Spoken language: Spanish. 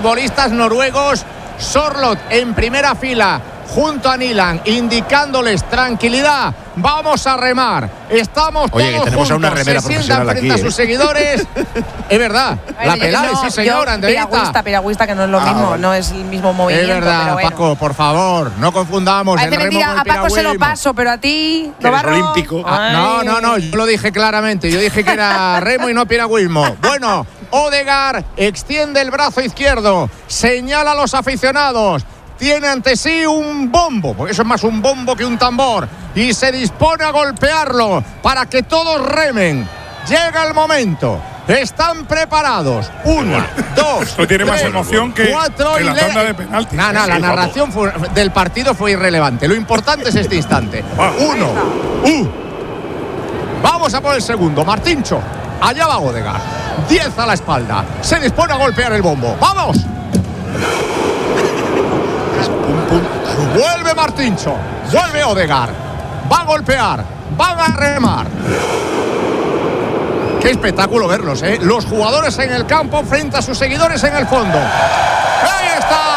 futbolistas noruegos. Sorloth en primera fila junto a Nyland, indicándoles tranquilidad, vamos a remar, estamos todos que tenemos juntos, a una remera se sientan profesional frente aquí, a sus seguidores. Es verdad, la Peláez, sí señor, Andreita. Piragüista, que no es lo mismo, vale. no es el mismo movimiento. Es verdad, pero bueno. Paco, por favor, no confundamos el Parece remo mentira, con el a Paco se lo piragüismo. paso, pero a ti, Que eres Navarro. olímpico. No, yo lo dije claramente. Yo dije que era remo y no piragüismo. Bueno, Ødegaard extiende el brazo izquierdo, señala a los aficionados, tiene ante sí un bombo, porque eso es más un bombo que un tambor, y se dispone a golpearlo para que todos remen. Llega el momento. Están preparados. 1, 2, Esto tiene más emoción que 4 la tanda de penaltis. No, la narración del partido fue irrelevante. Lo importante es este instante. 1. Vamos a por el segundo. Martíncho. Allá va Ødegaard. 10 a la espalda. Se dispone a golpear el bombo. ¡Vamos! Vuelve Martíncho. Vuelve Ødegaard. Va a golpear. Van a remar. Qué espectáculo verlos, ¿eh? Los jugadores en el campo frente a sus seguidores en el fondo. ¡Ahí está!